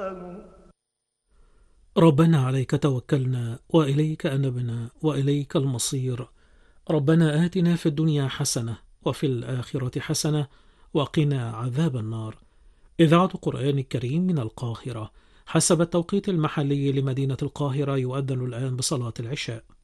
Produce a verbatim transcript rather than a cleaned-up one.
ربنا عليك توكلنا وإليك أنبنا وإليك المصير. ربنا آتنا في الدنيا حسنة وفي الآخرة حسنة وقنا عذاب النار. إذاعة قرآن الكريم من القاهرة. حسب التوقيت المحلي لمدينة القاهرة يؤذن الآن بصلاة العشاء.